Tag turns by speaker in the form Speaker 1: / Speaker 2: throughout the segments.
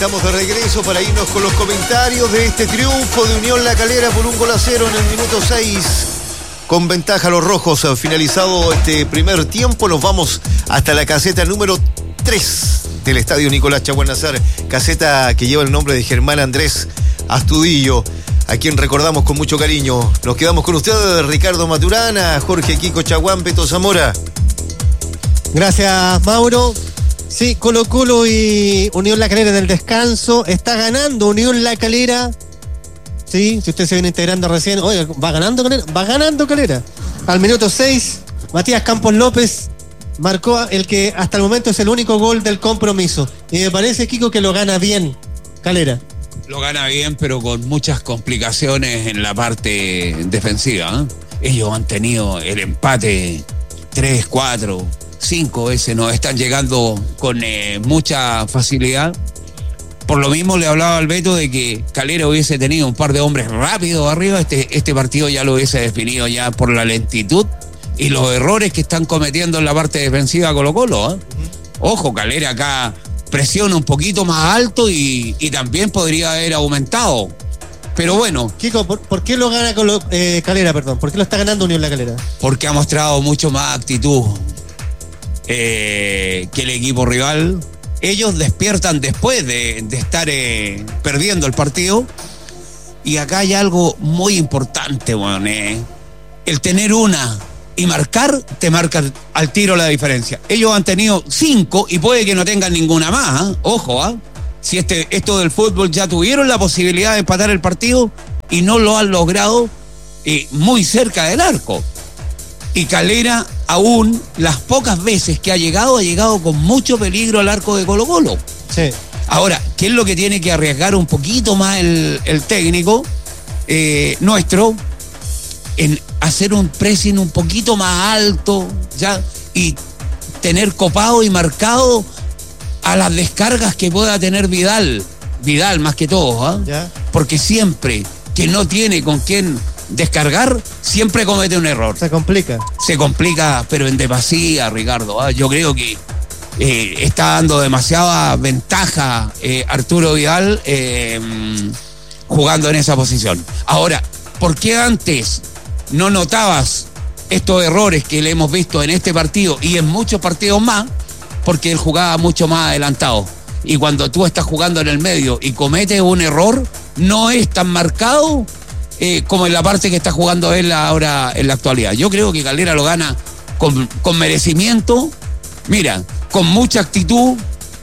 Speaker 1: Estamos de regreso para irnos con los comentarios de este triunfo de Unión La Calera por 1-0 en el minuto 6. Con ventaja los rojos. Finalizado este primer tiempo, nos vamos hasta la caseta número 3 del estadio Nicolás Chaguán-Nazar. Caseta que lleva el nombre de Germán Andrés Astudillo, a quien recordamos con mucho cariño. Nos quedamos con ustedes, Ricardo Maturana, Jorge Kiko Chaguán, Beto Zamora.
Speaker 2: Gracias, Mauro. Sí, Colo-Colo y Unión La Calera en el descanso. Está ganando Unión La Calera. Sí, si usted se viene integrando recién. Oye, ¿va ganando Calera? Va ganando Calera. Al minuto 6, Matías Campos López marcó el que hasta el momento es el único gol del compromiso. Y me parece, Kiko, que lo gana bien Calera.
Speaker 3: Lo gana bien, pero con muchas complicaciones en la parte defensiva, ¿eh? Ellos han tenido el empate 3, 4, 5 veces, nos están llegando con mucha facilidad. Por lo mismo le hablaba al Beto de que Calera hubiese tenido un par de hombres rápidos arriba, este partido ya lo hubiese definido ya por la lentitud y los errores que están cometiendo en la parte defensiva Colo-Colo, ¿eh? Ojo, Calera acá presiona un poquito más alto y también podría haber aumentado. Pero bueno.
Speaker 2: Kiko, ¿por qué lo gana Calera, perdón? ¿Por qué lo está ganando Unión La Calera?
Speaker 3: Porque ha mostrado mucho más actitud que el equipo rival. Ellos despiertan después de estar perdiendo el partido. Y acá hay algo muy importante, bueno, el tener una y marcar, te marca al tiro la diferencia. Ellos han tenido 5 y puede que no tengan ninguna más, ¿eh? Ojo, ¿eh? Si esto del fútbol ya tuvieron la posibilidad de empatar el partido y no lo han logrado muy cerca del arco. Y Calera, aún las pocas veces que ha llegado con mucho peligro al arco de Colo-Colo.
Speaker 2: Sí.
Speaker 3: Ahora, ¿qué es lo que tiene que arriesgar un poquito más el técnico nuestro? En hacer un pressing un poquito más alto, ¿ya? Y tener copado y marcado a las descargas que pueda tener Vidal más que todo, ¿eh? Porque siempre que no tiene con quién descargar, siempre comete un error.
Speaker 2: Se complica,
Speaker 3: pero en demasía, Ricardo, ¿eh? Yo creo que está dando demasiada ventaja Arturo Vidal jugando en esa posición. Ahora, ¿por qué antes no notabas estos errores que le hemos visto en este partido y en muchos partidos más? Porque él jugaba mucho más adelantado. Y cuando tú estás jugando en el medio y cometes un error, no es tan marcado como en la parte que está jugando él ahora en la actualidad. Yo creo que Calera lo gana con merecimiento, mira, con mucha actitud,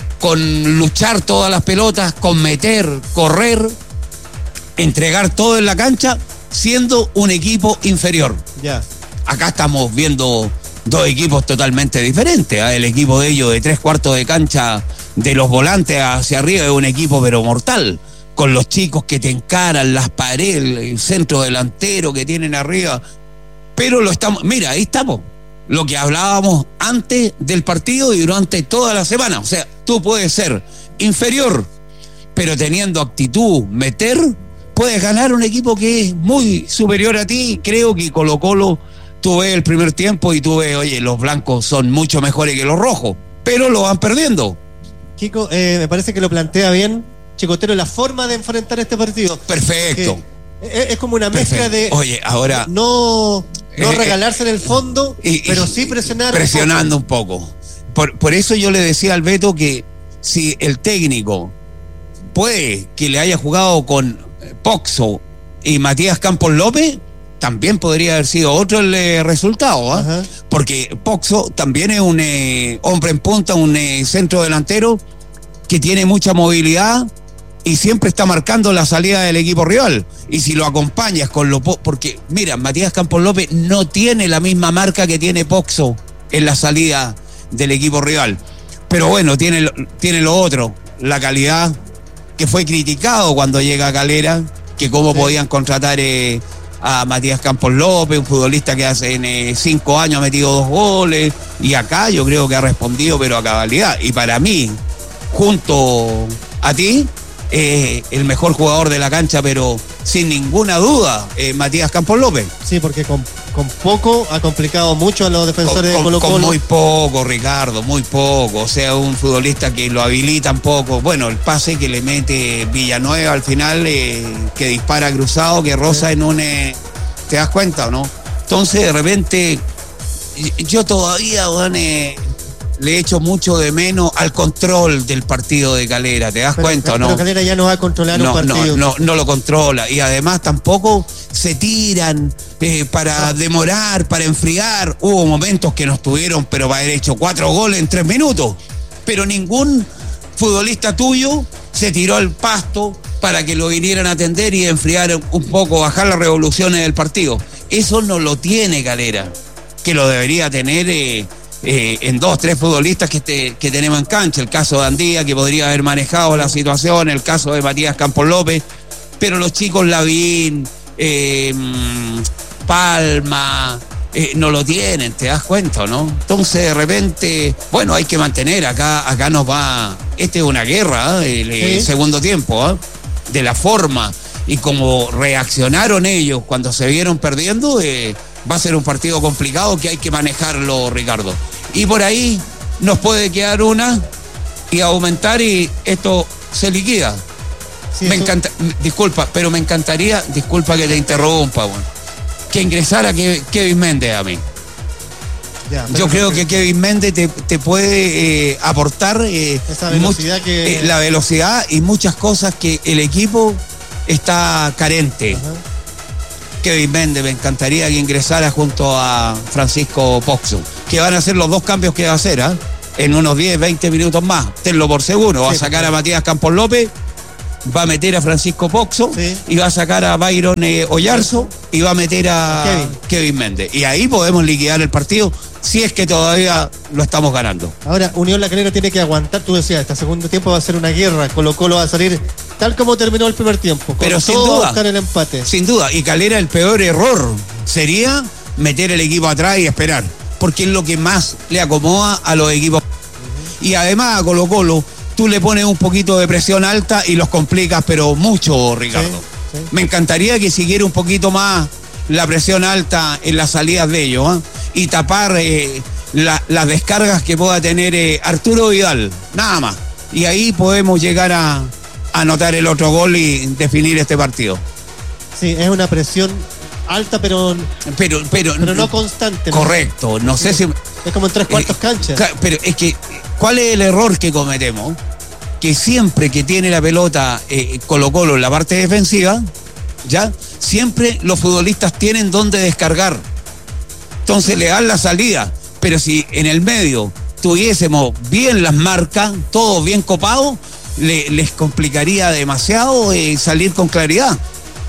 Speaker 3: con luchar todas las pelotas, con meter, correr, entregar todo en la cancha, siendo un equipo inferior.
Speaker 2: Ya.
Speaker 3: Acá estamos viendo dos equipos totalmente diferentes, ¿eh? El equipo de ellos de 3/4 de cancha de los volantes hacia arriba es un equipo pero mortal, con los chicos que te encaran, las paredes, el centro delantero que tienen arriba. Pero mira, ahí estamos, lo que hablábamos antes del partido y durante toda la semana. O sea, tú puedes ser inferior, pero teniendo actitud, puedes ganar un equipo que es muy superior a ti. Creo que Colo-Colo, tú ves el primer tiempo y tú ves, oye, los blancos son mucho mejores que los rojos, pero lo van perdiendo.
Speaker 2: Kiko, me parece que lo plantea bien Chicotero, la forma de enfrentar este partido.
Speaker 3: Perfecto.
Speaker 2: Es como una mezcla de...
Speaker 3: Oye, ahora...
Speaker 2: No regalarse en el fondo, pero sí
Speaker 3: presionando un poco. Por eso yo le decía al Beto que si el técnico puede que le haya jugado con Poxo y Matías Campos López, también podría haber sido otro el resultado, ¿eh? Porque Poxo también es un hombre en punta, un centro delantero que tiene mucha movilidad y siempre está marcando la salida del equipo rival. Y si lo acompañas con porque mira, Matías Campos López no tiene la misma marca que tiene Poxo en la salida del equipo rival, pero bueno, tiene lo otro, la calidad, que fue criticado cuando llega a Calera, que cómo podían contratar a Matías Campos López, un futbolista que hace 5 años ha metido 2 goles, y acá yo creo que ha respondido pero a cabalidad. Y para mí, junto a ti, el mejor jugador de la cancha, pero sin ninguna duda, Matías Campos López.
Speaker 2: Sí, porque con poco ha complicado mucho a los defensores de Colo-Colo.
Speaker 3: Con muy poco, Ricardo, muy poco. O sea, un futbolista que lo habilitan poco. Bueno, el pase que le mete Villanueva al final, que dispara cruzado, que roza en un... ¿te das cuenta o no? Entonces, de repente, yo todavía, le echo mucho de menos al control del partido de Calera, ¿te das cuenta o no?
Speaker 2: Pero Calera ya no va a controlar un partido.
Speaker 3: No lo controla. Y además tampoco se tiran para demorar, para enfriar. Hubo momentos que nos tuvieron, pero va a haber hecho 4 goles en 3 minutos. Pero ningún futbolista tuyo se tiró al pasto para que lo vinieran a atender y enfriar un poco, bajar las revoluciones del partido. Eso no lo tiene Calera, que lo debería tener... en 2, 3 futbolistas que tenemos en cancha. El caso de Andía, que podría haber manejado la situación, el caso de Matías Campos López, pero los chicos Lavín, Palma, no lo tienen, ¿te das cuenta, no? Entonces, de repente, bueno, hay que mantener, acá nos va, es una guerra, el segundo tiempo, de la forma y como reaccionaron ellos cuando se vieron perdiendo, va a ser un partido complicado que hay que manejarlo, Ricardo. Y por ahí nos puede quedar una y aumentar y esto se liquida.
Speaker 2: Sí,
Speaker 3: me encanta, disculpa, pero me encantaría, disculpa que te interrumpa, que ingresara Kevin Méndez a mí.
Speaker 2: Ya,
Speaker 3: yo creo que Kevin Méndez te puede aportar
Speaker 2: esa velocidad
Speaker 3: la velocidad y muchas cosas que el equipo está carente.
Speaker 2: Ajá.
Speaker 3: Kevin Méndez, me encantaría que ingresara junto a Francisco Poxo, que van a ser los 2 cambios que va a hacer, en unos 10, 20 minutos más, tenlo por seguro. Va a sacar a Matías Campos López, va a meter a Francisco Poxo, y va a sacar a Byron Oyarzo, y va a meter a Kevin Méndez. Y ahí podemos liquidar el partido, si es que todavía lo estamos ganando.
Speaker 2: Ahora, Unión La Calera tiene que aguantar, tú decías, este segundo tiempo va a ser una guerra, Colo-Colo va a salir tal como terminó el primer tiempo.
Speaker 3: Pero sin duda,
Speaker 2: buscar el empate.
Speaker 3: Sin duda, y Calera el peor error sería meter el equipo atrás y esperar, porque es lo que más le acomoda a los equipos. Y además a Colo-Colo, tú le pones un poquito de presión alta y los complicas, pero mucho, Ricardo.
Speaker 2: Sí.
Speaker 3: Me encantaría que siguiera un poquito más la presión alta en las salidas de ellos, y tapar las descargas que pueda tener Arturo Vidal, nada más. Y ahí podemos llegar a anotar el otro gol y definir este partido.
Speaker 2: Sí, es una presión alta, pero no constante, ¿no?
Speaker 3: Correcto, no sé si...
Speaker 2: Es como en 3/4 canchas.
Speaker 3: Pero es que, ¿cuál es el error que cometemos? Que siempre que tiene la pelota Colo-Colo en la parte defensiva, ¿ya? Siempre los futbolistas tienen donde descargar. Entonces le dan la salida. Pero si en el medio tuviésemos bien las marcas, todo bien copado, les complicaría demasiado salir con claridad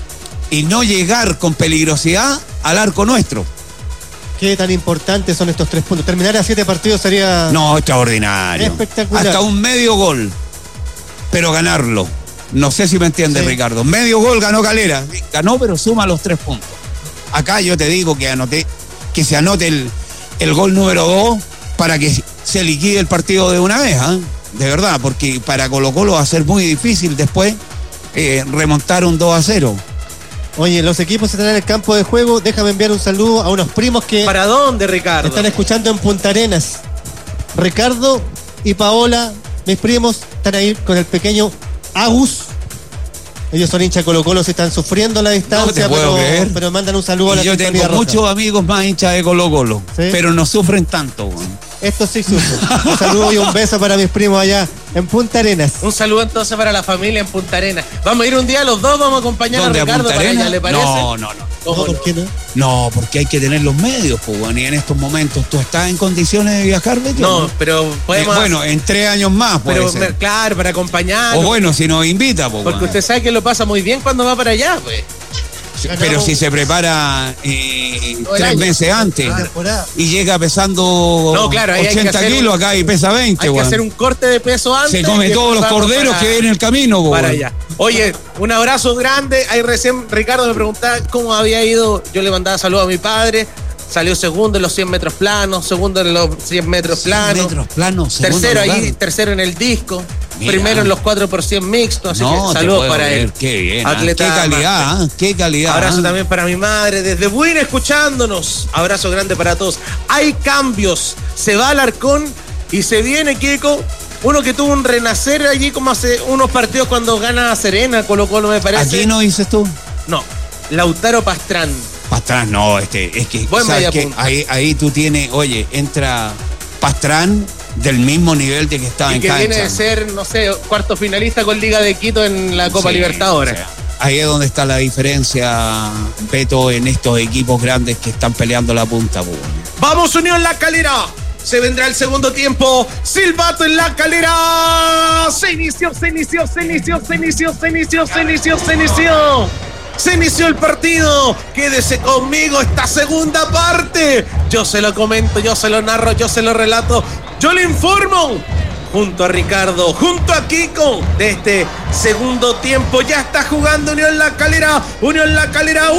Speaker 3: y no llegar con peligrosidad al arco nuestro.
Speaker 2: ¿Qué tan importantes son estos 3 puntos? Terminar a 7 partidos sería...
Speaker 3: No, extraordinario.
Speaker 2: Espectacular.
Speaker 3: Hasta un medio gol, pero ganarlo. No sé si me entiendes, Ricardo. Medio gol ganó Calera. Ganó, pero suma los 3 puntos. Acá yo te digo que se anote el gol número 2 para que se liquide el partido de una vez, de verdad, porque para Colo-Colo va a ser muy difícil después remontar un 2-0.
Speaker 2: Oye, los equipos están en el campo de juego. Déjame enviar un saludo a unos primos que...
Speaker 4: ¿Para dónde, Ricardo?
Speaker 2: Están escuchando en Punta Arenas. Ricardo y Paola, mis primos, están ahí con el pequeño Agus. Ellos son hinchas Colo-Colo, se están sufriendo la distancia,
Speaker 3: no te puedo creer.
Speaker 2: pero mandan un saludo a la
Speaker 3: Yo tengo muchos amigos más hinchas de Colo-Colo, pero no sufren tanto.
Speaker 2: Estos sí sufren. Un saludo y un beso para mis primos allá en Punta Arenas.
Speaker 4: Un saludo entonces para la familia en Punta Arenas. Vamos a ir un día los dos, vamos a acompañar a Ricardo para allá, ¿le parece?
Speaker 3: No.
Speaker 2: ¿Por qué no?
Speaker 3: No, porque hay que tener los medios, pues, y en estos momentos, ¿tú estás en condiciones de viajar, Beto?
Speaker 4: No, pero podemos...
Speaker 3: bueno, en 3 años más puede ser.
Speaker 4: Claro, para acompañar.
Speaker 3: O bueno, si nos invita, pues.
Speaker 4: Porque usted sabe que lo pasa muy bien cuando va para allá, pues.
Speaker 3: Pero si se prepara 3 meses antes y llega pesando 80 kilos acá y pesa 20.
Speaker 4: Hay que hacer un corte de peso antes.
Speaker 3: Se come todos los corderos que vienen en el camino.
Speaker 4: Para allá. Oye, un abrazo grande. Ahí recién Ricardo me preguntaba cómo había ido. Yo le mandaba saludos a mi padre. Salió segundo en los 100 metros planos, segundo en los 100 metros planos.
Speaker 3: 100 metros planos,
Speaker 4: tercero ahí, tercero en el disco.
Speaker 3: Mira.
Speaker 4: primero en los 4x100 mixtos, así
Speaker 3: No,
Speaker 4: que
Speaker 3: te
Speaker 4: saludos
Speaker 3: puedo
Speaker 4: para
Speaker 3: creer.
Speaker 4: él.
Speaker 3: Qué bien.
Speaker 4: Atleta
Speaker 3: Qué calidad,
Speaker 4: máster.
Speaker 3: qué calidad.
Speaker 4: Abrazo también para mi madre, desde Buin escuchándonos. Abrazo grande para todos. Hay cambios. Se va Alarcón y se viene Kiko. Uno que tuvo un renacer allí como hace unos partidos cuando gana Serena, Colo-Colo me parece.
Speaker 3: ¿Aquí no dices tú?
Speaker 4: No, Lautaro Pastrán.
Speaker 3: Pastrán, no, es que
Speaker 4: Buen
Speaker 3: ¿sabes
Speaker 4: media
Speaker 3: qué?
Speaker 4: punta.
Speaker 3: Ahí tú tienes, oye, entra Pastrán del mismo nivel de que estaba
Speaker 4: Y
Speaker 3: en
Speaker 4: que
Speaker 3: cancha.
Speaker 4: viene de ser, no sé, cuarto finalista con Liga de Quito en la Copa
Speaker 3: Sí,
Speaker 4: Libertadores.
Speaker 3: o sea, ahí es donde está la diferencia, Beto, en estos equipos grandes que están peleando la punta. Pues.
Speaker 4: Vamos Unión La Calera. Se vendrá el segundo tiempo. Silbato en La Calera. Se inició el partido. Quédese conmigo esta segunda parte. Yo se lo comento, yo se lo narro, yo se lo relato, yo le informo. Junto a Ricardo, junto a Kiko, de este segundo tiempo. Ya está jugando Unión La Calera. Unión La Calera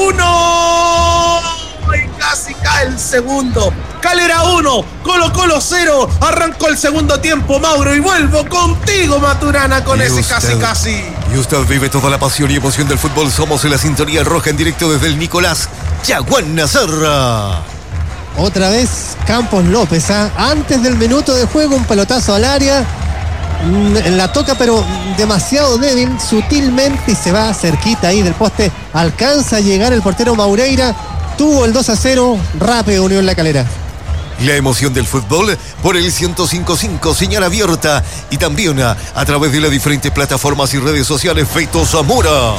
Speaker 4: 1. Y casi cae el segundo. Calera 1, Colo-Colo 0. Arrancó el segundo tiempo, Mauro. Y vuelvo contigo, Maturana, con
Speaker 1: Y
Speaker 4: ese
Speaker 1: usted-
Speaker 4: casi.
Speaker 1: Y usted vive toda la pasión y emoción del fútbol. Somos en la sintonía roja en directo desde el Nicolás Yaguán Nazarra.
Speaker 2: Otra vez Campos López, antes del minuto de juego, un pelotazo al área. La toca, pero demasiado débil, sutilmente, y se va cerquita ahí del poste. Alcanza a llegar el portero Maureira. Tuvo el 2-0, rápido Unión La Calera.
Speaker 1: La emoción del fútbol por el 105.5, señal abierta. Y también a través de las diferentes plataformas y redes sociales. Beto Zamora.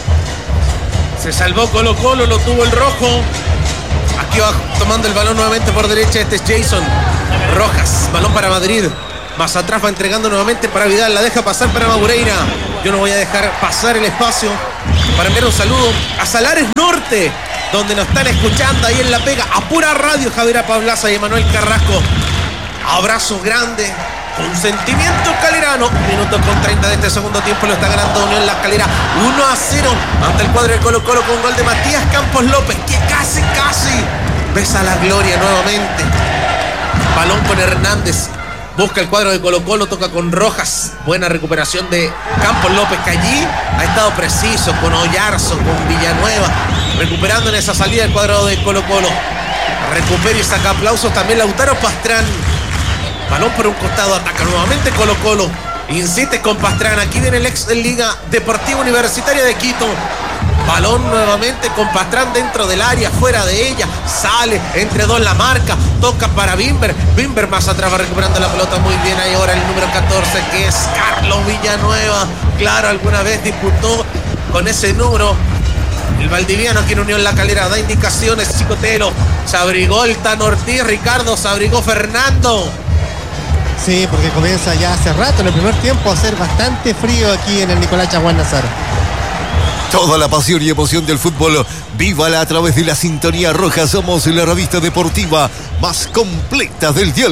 Speaker 4: Se salvó Colo-Colo, lo tuvo el rojo. Aquí va tomando el balón nuevamente por derecha. Este es Jason Rojas. Balón para Madrid. Más atrás va entregando nuevamente para Vidal. La deja pasar para Maureira. Yo no voy a dejar pasar el espacio para enviar un saludo a Salares Norte, donde nos están escuchando ahí en La Pega. A pura radio, Javier Pablaza y Emanuel Carrasco. Abrazo grande. Consentimiento calerano. Minuto con 30 de este segundo tiempo. Lo está ganando Unión La Calera 1-0 ante el cuadro de Colo-Colo con gol de Matías Campos López, que casi besa la gloria nuevamente. Balón con Hernández. Busca el cuadro de Colo-Colo, toca con Rojas. Buena recuperación de Campos López, que allí ha estado preciso con Oyarzo, con Villanueva, recuperando en esa salida el cuadro de Colo-Colo. Recupera y saca aplausos también Lautaro Pastrán. Balón por un costado, ataca nuevamente Colo-Colo. Insiste con Pastrán. Aquí viene el ex de Liga Deportiva Universitaria de Quito. Balón nuevamente con Pastrán dentro del área, fuera de ella. Sale, entre dos la marca. Toca para Bimber. Bimber más atrás va recuperando la pelota muy bien. Ahí ahora el número 14, que es Carlos Villanueva. Claro, alguna vez disputó con ese número. El valdiviano aquí en Unión La Calera da indicaciones. Chicotelo. Se abrigó el Tan Ortiz. Ricardo, se abrigó Fernando.
Speaker 2: Sí, porque comienza ya hace rato en el primer tiempo a hacer bastante frío aquí en el Nicolás Yaguán Nazarra.
Speaker 1: Toda la pasión y emoción del fútbol, vívala a través de la sintonía roja. Somos la revista deportiva más completa del dial.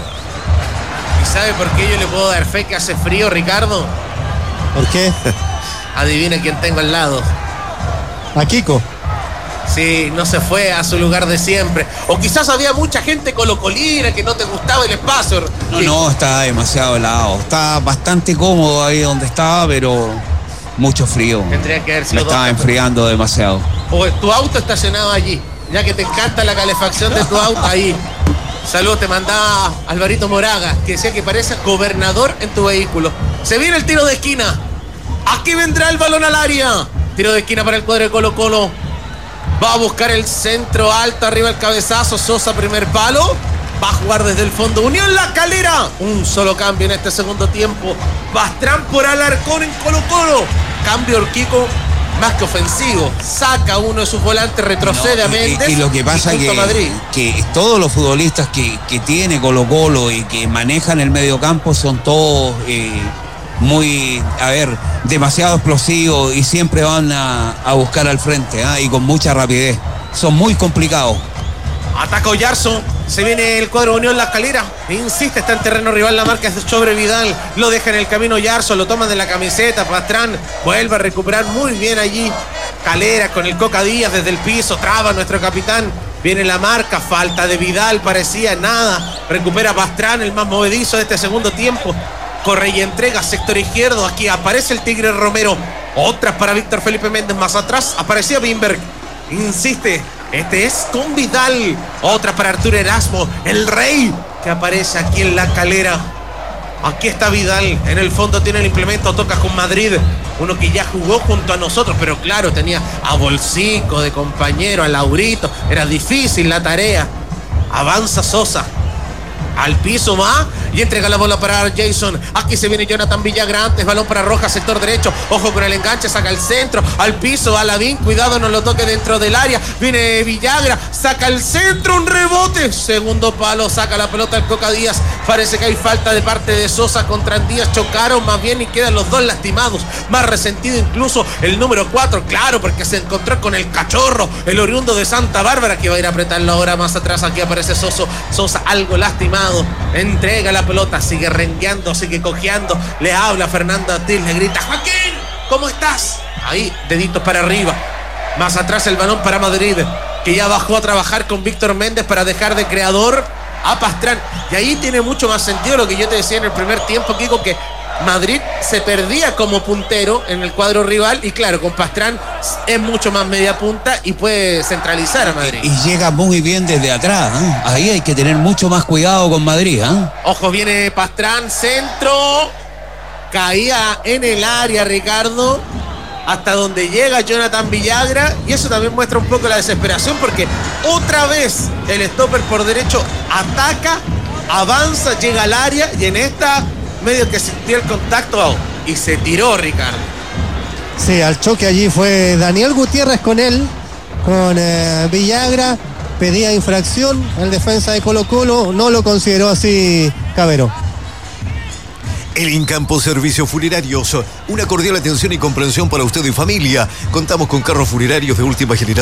Speaker 4: ¿Y sabe por qué yo le puedo dar fe que hace frío, Ricardo?
Speaker 2: ¿Por qué?
Speaker 4: Adivina quién tengo al lado.
Speaker 2: A Kiko.
Speaker 4: Sí, no se fue a su lugar de siempre. O quizás había mucha gente colocolina que no te gustaba el espacio.
Speaker 3: No, está demasiado helado. Está bastante cómodo ahí donde estaba, pero mucho frío.
Speaker 4: Tendría que haber
Speaker 3: Me
Speaker 4: sido
Speaker 3: estaba
Speaker 4: dos.
Speaker 3: enfriando demasiado.
Speaker 4: O tu auto estacionado allí, ya que te encanta la calefacción de tu auto ahí. Saludos, te mandaba Alvarito Moraga, que decía que parece gobernador en tu vehículo. Se viene el tiro de esquina. Aquí vendrá el balón al área. Tiro de esquina para el cuadro de Colo-Colo. Va a buscar el centro alto, arriba el cabezazo. Sosa, primer palo. Va a jugar desde el fondo. Unión La Calera. Un solo cambio en este segundo tiempo. Pastrán por Alarcón en Colo-Colo. Cambio Urquico, más que ofensivo. Saca uno de sus volantes, retrocede a Méndez.
Speaker 3: Y lo que pasa
Speaker 4: y junto a Madrid.
Speaker 3: que todos los futbolistas que tiene Colo-Colo y que manejan el mediocampo son todos muy, demasiado explosivos y siempre van a buscar al frente, y con mucha rapidez. Son muy complicados.
Speaker 4: Ataca Oyarzo. Se viene el cuadro de Unión La Calera. Insiste, está en terreno rival. La marca es sobre Vidal. Lo deja en el camino Oyarzo. Lo toman de la camiseta. Pastrán vuelve a recuperar muy bien allí. Calera con el Coca Díaz desde el piso. Traba nuestro capitán. Viene la marca. Falta de Vidal. Parecía nada. Recupera Pastrán, el más movedizo de este segundo tiempo. Corre y entrega, sector izquierdo. Aquí aparece el Tigre Romero. Otra para Víctor Felipe Méndez. Más atrás aparecía Bimberg. Insiste. Este es con Vidal. Otra para Arturo Erasmo. El rey que aparece aquí en La Calera. Aquí está Vidal. En el fondo tiene el implemento. Toca con Madrid. Uno que ya jugó junto a nosotros. Pero claro, tenía a Bolsico de compañero, a Laurito. Era difícil la tarea. Avanza Sosa. Al piso va y entrega la bola para Jason. Aquí se viene Jonathan Villagra antes. Balón para Rojas, sector derecho. Ojo con el enganche, saca el centro. Al piso, Aladín. Cuidado, no lo toque dentro del área. Viene Villagra, saca el centro. Un rebote. Segundo palo, saca la pelota el Coca Díaz. Parece que hay falta de parte de Sosa contra Díaz. Chocaron más bien y quedan los dos lastimados. Más resentido incluso el número 4. Claro, porque se encontró con el cachorro, el oriundo de Santa Bárbara, que va a ir a apretarlo ahora más atrás. Aquí aparece Sosa algo lastimado. Entrega la pelota, sigue rengueando, sigue cojeando. Le habla Fernando Atil, le grita: Joaquín, ¿cómo estás? Ahí, deditos para arriba. Más atrás el balón para Madrid, que ya bajó a trabajar con Víctor Méndez para dejar de creador a Pastrán. Y ahí tiene mucho más sentido lo que yo te decía en el primer tiempo, Kiko, que Madrid se perdía como puntero en el cuadro rival y claro, con Pastrán es mucho más media punta y puede centralizar a Madrid.
Speaker 3: Y llega muy bien desde atrás, ¿eh? Ahí hay que tener mucho más cuidado con Madrid, ¿eh?
Speaker 4: Ojo, viene Pastrán, centro, caía en el área Ricardo, hasta donde llega Jonathan Villagra, y eso también muestra un poco la desesperación porque otra vez el stopper por derecho ataca, avanza, llega al área y en esta medio que sintió el contacto y se tiró Ricardo.
Speaker 2: Sí, al choque allí fue Daniel Gutiérrez con él, con Villagra, pedía infracción el defensa de Colo-Colo, no lo consideró así Cavero.
Speaker 1: El Incampo Servicios Funerarios, una cordial atención y comprensión para usted y familia. Contamos con carros funerarios de última generación